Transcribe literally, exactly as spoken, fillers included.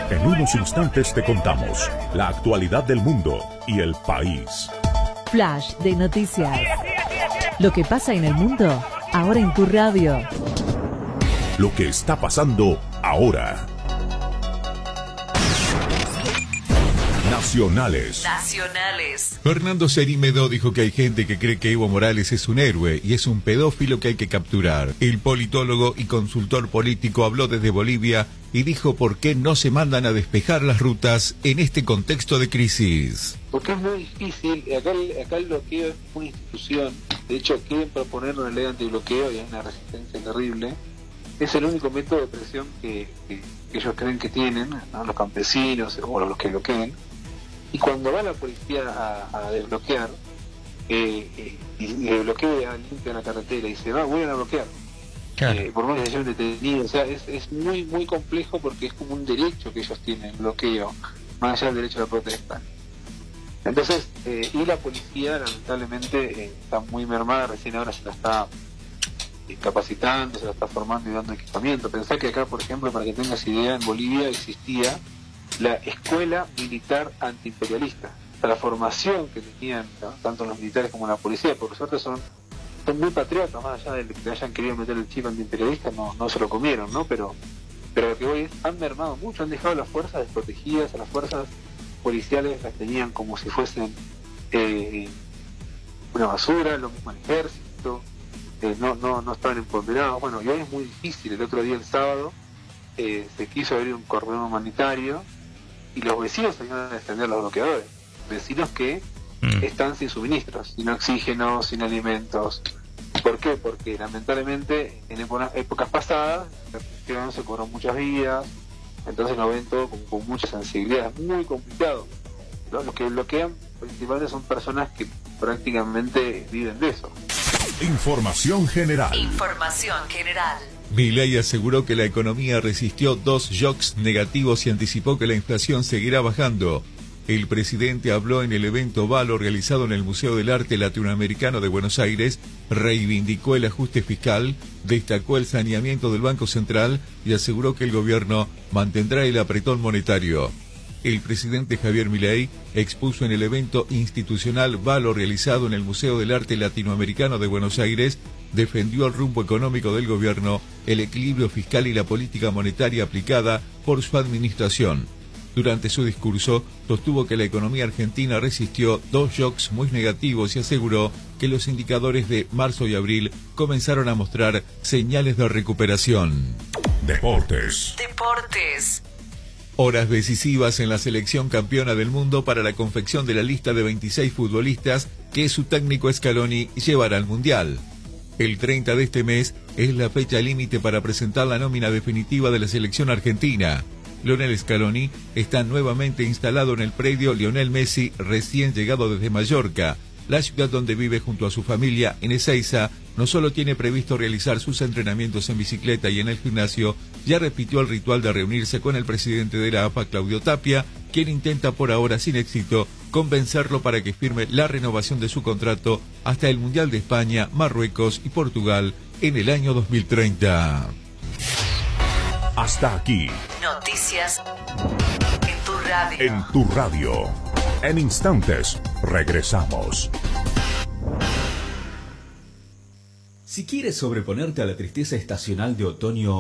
En unos instantes te contamos la actualidad del mundo y el país. Flash de noticias. Lo que pasa en el mundo, ahora en tu radio. Lo que está pasando ahora. Nacionales. Nacionales. Fernando Cerímedo dijo que hay gente que cree que Evo Morales es un héroe y es un pedófilo que hay que capturar. El politólogo y consultor político habló desde Bolivia y dijo por qué no se mandan a despejar las rutas en este contexto de crisis. Porque es muy difícil, acá el, acá el bloqueo es una institución, de hecho quieren proponer una ley antibloqueo y hay una resistencia terrible. Es el único método de presión que, que, que ellos creen que tienen, ¿no? Los campesinos o los que bloqueen. Y cuando va la policía a, a desbloquear, eh, eh, y le bloquea, limpia la carretera y se va, vuelven a bloquear. Claro. Eh, por una decisión detenida, o sea, es, es muy muy complejo porque es como un derecho que ellos tienen, el bloqueo, más allá del derecho a la protesta. Entonces, eh, y la policía lamentablemente eh, está muy mermada, recién ahora se la está eh, capacitando, se la está formando y dando equipamiento. Pensá que acá, por ejemplo, para que tengas idea, en Bolivia existía la Escuela Militar Antiimperialista. O sea, la formación que tenían, ¿no?, tanto los militares como la policía, por suerte son, son muy patriotas, más allá de que hayan querido meter el chip antiimperialista, no, no se lo comieron, ¿no? Pero, pero lo que voy es, han mermado mucho, han dejado a las fuerzas desprotegidas, a las fuerzas policiales las tenían como si fuesen eh, una basura, lo mismo el ejército, eh, no, no, no estaban empoderados. Bueno, y hoy es muy difícil. El otro día, el sábado, eh, se quiso abrir un cordón humanitario y los vecinos salieron a defender los bloqueadores. Vecinos que mm. están sin suministros, sin oxígeno, sin alimentos. ¿Por qué? Porque lamentablemente en épocas, épocas pasadas la represión se cobró muchas vidas, entonces lo ven todo con, con mucha sensibilidad. Es muy complicado. Los, los que bloquean principalmente son personas que prácticamente viven de eso. Información general. Información general. Milei aseguró que la economía resistió dos shocks negativos y anticipó que la inflación seguirá bajando. El presidente habló en el evento Valo realizado en el Museo del Arte Latinoamericano de Buenos Aires, reivindicó el ajuste fiscal, destacó el saneamiento del Banco Central y aseguró que el gobierno mantendrá el apretón monetario. El presidente Javier Milei expuso en el evento institucional Valo realizado en el Museo del Arte Latinoamericano de Buenos Aires, defendió el rumbo económico del gobierno, el equilibrio fiscal y la política monetaria aplicada por su administración. Durante su discurso, sostuvo que la economía argentina resistió dos shocks muy negativos y aseguró que los indicadores de marzo y abril comenzaron a mostrar señales de recuperación. Deportes. Deportes. Horas decisivas en la selección campeona del mundo para la confección de la lista de veintiséis futbolistas que su técnico Scaloni llevará al Mundial. El treinta de este mes es la fecha límite para presentar la nómina definitiva de la selección argentina. Lionel Scaloni está nuevamente instalado en el predio Lionel Messi, recién llegado desde Mallorca. La ciudad donde vive junto a su familia en Ezeiza no solo tiene previsto realizar sus entrenamientos en bicicleta y en el gimnasio, ya repitió el ritual de reunirse con el presidente de la A F A, Claudio Tapia, quien intenta por ahora sin éxito convencerlo para que firme la renovación de su contrato hasta el Mundial de España, Marruecos y Portugal en el año dos mil treinta. Hasta aquí. Noticias en tu radio. En tu radio. En instantes, regresamos. Si quieres sobreponerte a la tristeza estacional de otoño